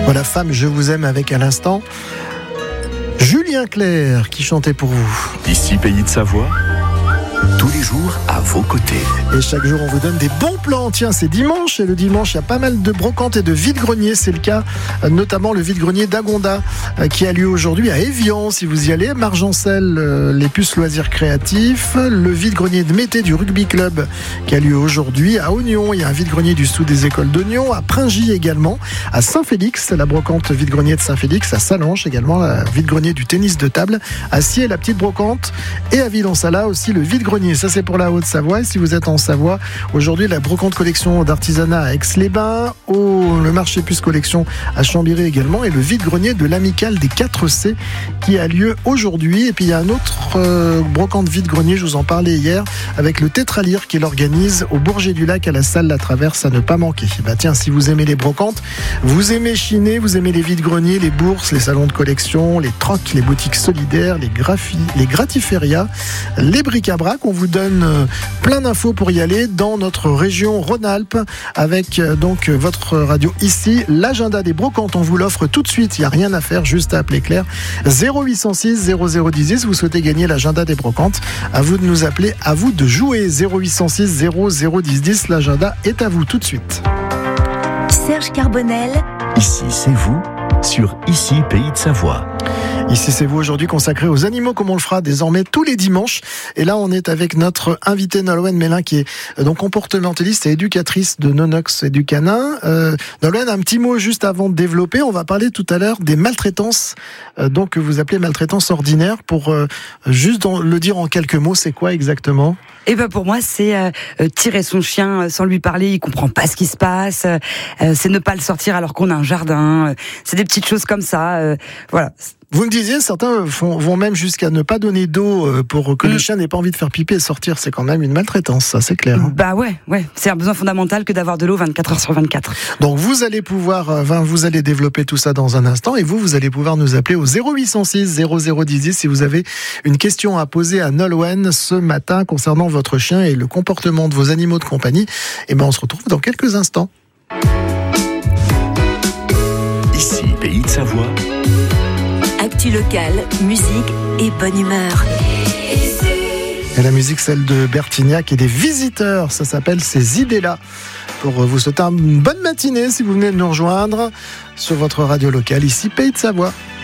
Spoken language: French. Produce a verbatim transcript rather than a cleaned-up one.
Voilà, Femme, je vous aime avec à l'instant Julien Clerc qui chantait pour vous. Ici, Pays de Savoie, tous les jours à vos côtés. Et chaque jour, on vous donne des bons plans. Tiens, c'est dimanche, et le dimanche, il y a pas mal de brocantes et de vide-greniers. C'est le cas, notamment le vide-grenier d'Agonda, qui a lieu aujourd'hui à Évian, si vous y allez. Margencel, les puces loisirs créatifs. Le vide-grenier de Mété du Rugby Club, qui a lieu aujourd'hui. À Oignon, il y a un vide-grenier du Sous des écoles d'Oignon. À Pringy également. À Saint-Félix, la brocante vide-grenier de Saint-Félix. À Salanches également, la vide-grenier du tennis de table. À Sciez, la petite brocante. Et à Ville-en-Sala aussi, le vide-grenier. Ça, c'est pour la Haute-Savoie. Et si vous êtes en Savoie, aujourd'hui, la brocante collection d'artisanat à Aix-les-Bains, au, le marché puce collection à Chambéry également, et le vide-grenier de l'Amicale des quatre C qui a lieu aujourd'hui. Et puis il y a un autre euh, brocante vide-grenier, je vous en parlais hier, avec le Tétralire qui l'organise au Bourget du Lac à la salle La Traverse, à ne pas manquer. Bah tiens, si vous aimez les brocantes, vous aimez chiner, vous aimez les vide-greniers, les bourses, les salons de collection, les trocs, les boutiques solidaires, les graphi, les gratiférias, les bric-à-brac, on vous donne euh, plein d'infos pour y aller dans notre région Rhône-Alpes avec euh, donc votre radio ici. L'agenda des brocantes, on vous l'offre tout de suite, il n'y a rien à faire, juste à appeler Claire. zéro huit cent six zéro zéro dix dix, vous souhaitez gagner l'agenda des brocantes, à vous de nous appeler, à vous de jouer. Zéro huit cent six zéro zéro dix dix, l'agenda est à vous tout de suite. Serge Carbonel. Ici, c'est vous, sur Ici, Pays de Savoie. Ici, c'est vous, aujourd'hui consacré aux animaux, comme on le fera désormais tous les dimanches. Et là, on est avec notre invitée Nolwenn Mélin, qui est donc comportementaliste et éducatrice de Nonox Éducanin. Euh, Nolwenn, un petit mot juste avant de développer. On va parler tout à l'heure des maltraitances, euh, donc que vous appelez maltraitance ordinaire. Pour euh, juste dans, le dire en quelques mots, c'est quoi exactement ? Et ben pour moi, c'est euh, tirer son chien sans lui parler, il comprend pas ce qui se passe. Euh, c'est ne pas le sortir alors qu'on a un jardin. Euh, c'est des petites choses comme ça. Euh, voilà. Vous me disiez, certains font, vont même jusqu'à ne pas donner d'eau pour que mmh. le chien n'ait pas envie de faire pipi et sortir. C'est quand même une maltraitance, ça, c'est clair. Bah ouais, ouais. C'est un besoin fondamental que d'avoir de l'eau vingt-quatre heures sur vingt-quatre. Donc vous allez pouvoir, vous allez développer tout ça dans un instant, et vous, vous allez pouvoir nous appeler au zéro huit cent six zéro zéro dix dix si vous avez une question à poser à Nolwenn ce matin concernant votre chien et le comportement de vos animaux de compagnie. Et ben on se retrouve dans quelques instants. Ici, Pays de Savoie. Actu local, musique et bonne humeur. Et la musique, celle de Bertignac et des Visiteurs, ça s'appelle Ces idées-là. Pour vous souhaiter une bonne matinée si vous venez de nous rejoindre sur votre radio locale, ici Pays de Savoie.